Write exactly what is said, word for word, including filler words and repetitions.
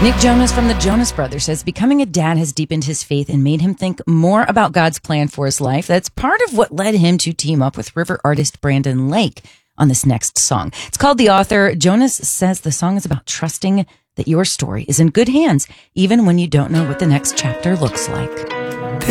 Nick Jonas from the Jonas Brothers says becoming a dad has deepened his faith and made him think more about God's plan for his life. That's part of what led him to team up with river artist Brandon Lake on this next song. It's called The Author. Jonas says the song is about trusting that your story is in good hands, even when you don't know what the next chapter looks like.